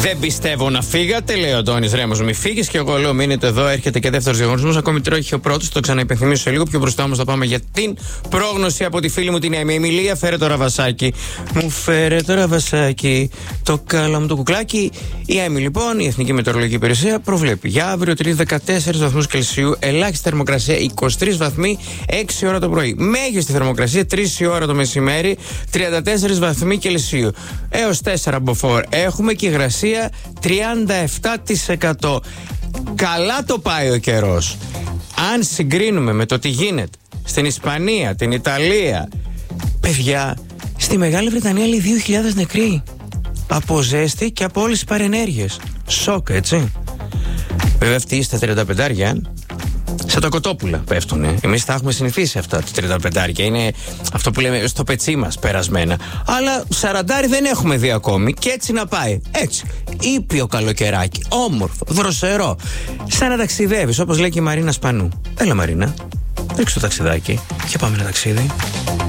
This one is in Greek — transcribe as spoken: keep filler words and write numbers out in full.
Δεν πιστεύω να φύγατε, λέει ο Αντώνης Ρέμος. Μη φύγεις, και εγώ λέω μείνετε εδώ. Έρχεται και δεύτερος διαγωνισμός. Ακόμη τρέχει ο πρώτος. Το ξαναυπενθυμίσω σε λίγο. Πιο μπροστά όμως θα πάμε για την πρόγνωση από τη φίλη μου την Έμι. Εμιλία, φέρε το ραβασάκι. Μου φέρε το ραβασάκι. Το καλό μου το κουκλάκι. Η Έμι, λοιπόν, η Εθνική Μετεωρολογική Υπηρεσία προβλέπει για αύριο τρίτη δεκατέσσερις βαθμούς Κελσίου. Ελάχιστη θερμοκρασία είκοσι τρεις βαθμοί, έξι ώρα το πρωί. Μέγιστη θερμοκρασία τρεις η ώρα το μεσημέρι, τριάντα τέσσερις βαθμοί Κελσίου. Έως τέσσερα μποφόρ έχουμε και υγρασία τριάντα επτά τοις εκατό. Καλά το πάει ο καιρός. Αν συγκρίνουμε με το τι γίνεται στην Ισπανία, την Ιταλία, παιδιά, στη Μεγάλη Βρετανία λέει δύο χιλιάδες νεκροί από ζέστη και από όλες τις παρενέργειες. Σοκ, έτσι. Βέβαια αυτοί στα τριάντα πεντάρια σαν τα κοτόπουλα πέφτουνε. Εμείς τα έχουμε συνηθίσει αυτά τα τριάντα πεντάρια. Είναι αυτό που λέμε στο πετσί μας περασμένα. Αλλά σαραντάρι δεν έχουμε δει ακόμη. Και έτσι να πάει. Έτσι. Ήπιο καλοκαιράκι. Όμορφο. Δροσερό. Σαν να ταξιδεύεις, όπως λέει και η Μαρίνα Σπανού. Έλα, Μαρίνα. Ρίξε το ταξιδάκι και πάμε ένα ταξίδι.